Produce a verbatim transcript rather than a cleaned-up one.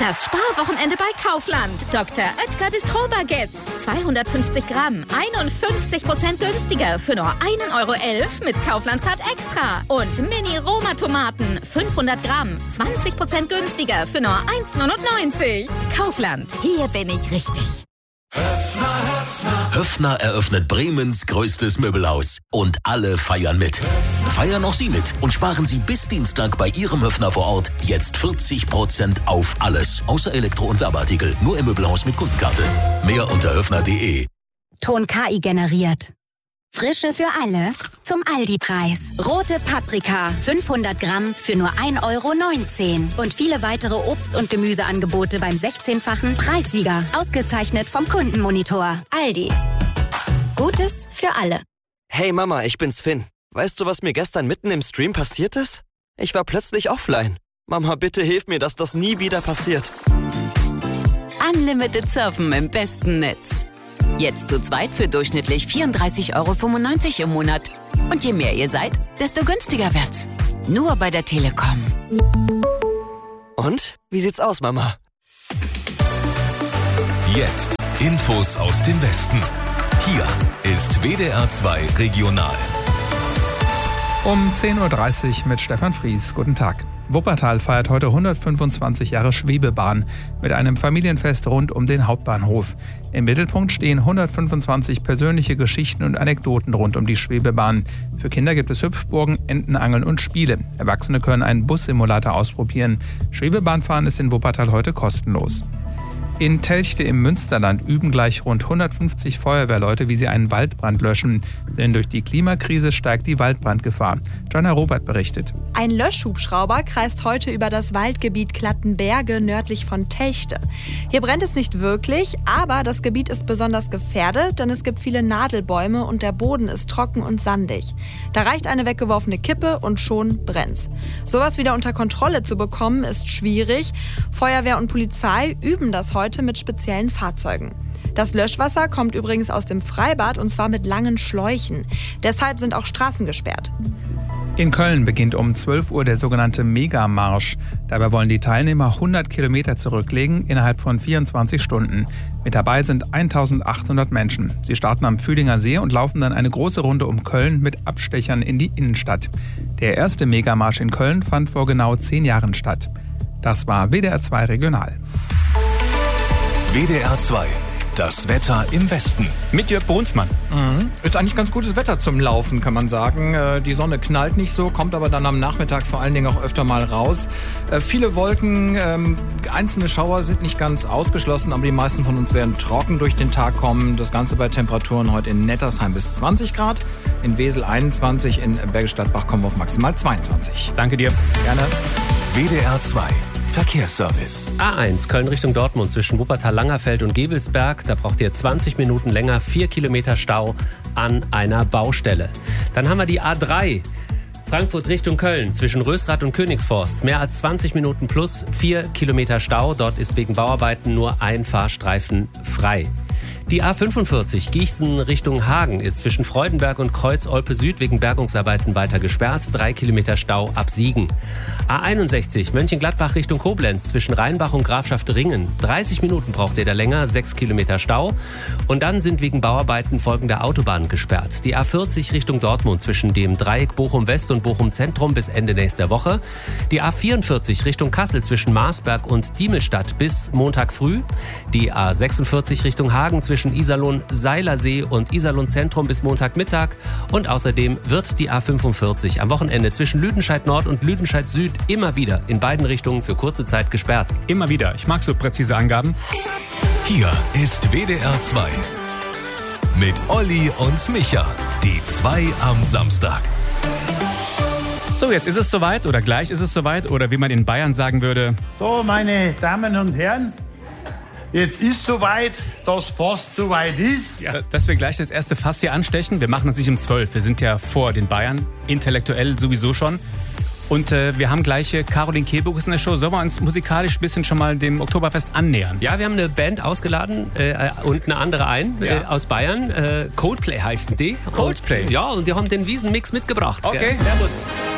Das Sparwochenende bei Kaufland. Doktor Oetker Bistro-Baguettes. zweihundertfünfzig Gramm, einundfünfzig Prozent günstiger für nur ein Euro elf mit Kaufland-Card Extra. Und Mini-Roma-Tomaten, fünfhundert Gramm, zwanzig Prozent günstiger für nur eins neunundneunzig. Kaufland, hier bin ich richtig. Höffner, Höffner. Höffner eröffnet Bremens größtes Möbelhaus. Und alle feiern mit. Feiern auch Sie mit und sparen Sie bis Dienstag bei Ihrem Höffner vor Ort jetzt vierzig Prozent auf alles. Außer Elektro- und Werbeartikel. Nur im Möbelhaus mit Kundenkarte. Mehr unter höffner punkt de. Ton K I generiert. Frische für alle zum Aldi-Preis. Rote Paprika, fünfhundert Gramm für nur ein Euro neunzehn. Und viele weitere Obst- und Gemüseangebote beim sechzehnfachen Preissieger. Ausgezeichnet vom Kundenmonitor. Aldi. Gutes für alle. Hey Mama, ich bin's Finn. Weißt du, was mir gestern mitten im Stream passiert ist? Ich war plötzlich offline. Mama, bitte hilf mir, dass das nie wieder passiert. Unlimited Surfen im besten Netz. Jetzt zu zweit für durchschnittlich vierunddreißig Euro fünfundneunzig im Monat. Und je mehr ihr seid, desto günstiger wird's. Nur bei der Telekom. Und? Wie sieht's aus, Mama? Jetzt Infos aus dem Westen. Hier ist W D R zwei Regional. Um zehn Uhr dreißig mit Stefan Fries. Guten Tag. Wuppertal feiert heute hundertfünfundzwanzig Jahre Schwebebahn mit einem Familienfest rund um den Hauptbahnhof. Im Mittelpunkt stehen hundertfünfundzwanzig persönliche Geschichten und Anekdoten rund um die Schwebebahn. Für Kinder gibt es Hüpfburgen, Entenangeln und Spiele. Erwachsene können einen Bussimulator ausprobieren. Schwebebahnfahren ist in Wuppertal heute kostenlos. In Telchte im Münsterland üben gleich rund hundertfünfzig Feuerwehrleute, wie sie einen Waldbrand löschen. Denn durch die Klimakrise steigt die Waldbrandgefahr. Joanna Robert berichtet. Ein Löschhubschrauber kreist heute über das Waldgebiet Klattenberge nördlich von Telchte. Hier brennt es nicht wirklich, aber das Gebiet ist besonders gefährdet, denn es gibt viele Nadelbäume und der Boden ist trocken und sandig. Da reicht eine weggeworfene Kippe und schon brennt's. Sowas wieder unter Kontrolle zu bekommen, ist schwierig. Feuerwehr und Polizei üben das heute mit speziellen Fahrzeugen. Das Löschwasser kommt übrigens aus dem Freibad und zwar mit langen Schläuchen. Deshalb sind auch Straßen gesperrt. In Köln beginnt um zwölf Uhr der sogenannte Megamarsch. Dabei wollen die Teilnehmer hundert Kilometer zurücklegen innerhalb von vierundzwanzig Stunden. Mit dabei sind eintausendachthundert Menschen. Sie starten am Fühlinger See und laufen dann eine große Runde um Köln mit Abstechern in die Innenstadt. Der erste Megamarsch in Köln fand vor genau zehn Jahren statt. Das war W D R zwei Regional. W D R zwei. Das Wetter im Westen. Mit Jörg Brunsmann. Mhm. Ist eigentlich ganz gutes Wetter zum Laufen, kann man sagen. Äh, die Sonne knallt nicht so, kommt aber dann am Nachmittag vor allen Dingen auch öfter mal raus. Äh, viele Wolken, ähm, einzelne Schauer sind nicht ganz ausgeschlossen, aber die meisten von uns werden trocken durch den Tag kommen. Das Ganze bei Temperaturen heute in Nettersheim bis zwanzig Grad, in Wesel einundzwanzig, in Bergisch Gladbach kommen wir auf maximal zweiundzwanzig. Danke dir. Gerne. W D R zwei. Verkehrsservice. A eins Köln Richtung Dortmund zwischen Wuppertal-Langerfeld und Gebelsberg. Da braucht ihr zwanzig Minuten länger, vier Kilometer Stau an einer Baustelle. Dann haben wir die A drei. Frankfurt Richtung Köln zwischen Rösrath und Königsforst. Mehr als zwanzig Minuten plus vier Kilometer Stau. Dort ist wegen Bauarbeiten nur ein Fahrstreifen frei. Die A fünfundvierzig Gießen Richtung Hagen ist zwischen Freudenberg und Kreuz-Olpe Süd wegen Bergungsarbeiten weiter gesperrt. Drei Kilometer Stau ab Siegen. A einundsechzig Mönchengladbach Richtung Koblenz zwischen Rheinbach und Grafschaft Ringen. dreißig Minuten braucht ihr da länger, sechs Kilometer Stau. Und dann sind wegen Bauarbeiten folgende Autobahnen gesperrt. Die A vierzig Richtung Dortmund zwischen dem Dreieck Bochum West und Bochum Zentrum bis Ende nächster Woche. Die A vierundvierzig Richtung Kassel zwischen Marsberg und Diemelstadt bis Montag früh. Die A sechsundvierzig Richtung Hagen zwischen zwischen Iserlohn-Seilersee und Iserlohn-Zentrum bis Montagmittag. Und außerdem wird die A fünfundvierzig am Wochenende zwischen Lüdenscheid-Nord und Lüdenscheid-Süd immer wieder in beiden Richtungen für kurze Zeit gesperrt. Immer wieder. Ich mag so präzise Angaben. Hier ist W D R zwei. Mit Olli und Micha. Die zwei am Samstag. So, jetzt ist es soweit oder gleich ist es soweit oder wie man in Bayern sagen würde. So, meine Damen und Herren. Jetzt ist soweit, dass fast soweit ist. Ja, dass wir gleich das erste Fass hier anstechen. Wir machen das nicht um zwölf. Wir sind ja vor den Bayern. Intellektuell sowieso schon. Und äh, wir haben gleich äh, Caroline Kebekus in der Show. Sollen wir uns musikalisch ein bisschen schon mal dem Oktoberfest annähern? Ja, wir haben eine Band ausgeladen äh, und eine andere ein ja. äh, aus Bayern. Äh, Coldplay heißen die. Coldplay? Und, ja, und die haben den Wiesenmix mitgebracht. Okay, gell? servus.